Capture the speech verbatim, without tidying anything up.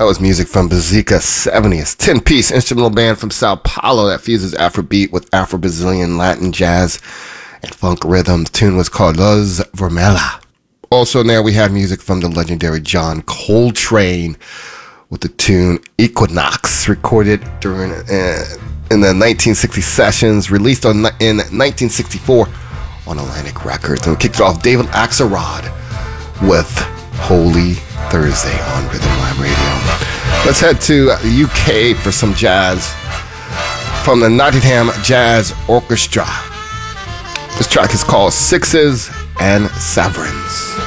That was music from Bazika seventies, ten-piece instrumental band from Sao Paulo that fuses Afrobeat with Afro-Brazilian, Latin, jazz, and funk rhythms. The tune was called Luz Vermelha. Also in there we had music from the legendary John Coltrane with the tune Equinox, recorded during uh, in the nineteen sixty sessions, released on in nineteen sixty-four on Atlantic Records. And we kicked it off David Axelrod with Holy Thursday on Rhythm Lab Radio. Let's head to the U K for some jazz from the Nottingham Jazz Orchestra. This track is called Sixes and Sovereigns.